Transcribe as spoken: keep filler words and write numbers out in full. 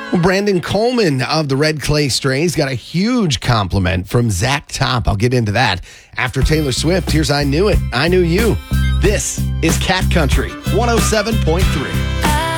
Well, Brandon Coleman of the Red Clay Strays got a huge compliment from Zach Top. I'll get into that after Taylor Swift. Here's I Knew It, I Knew You. This is Cat Country one oh seven point three.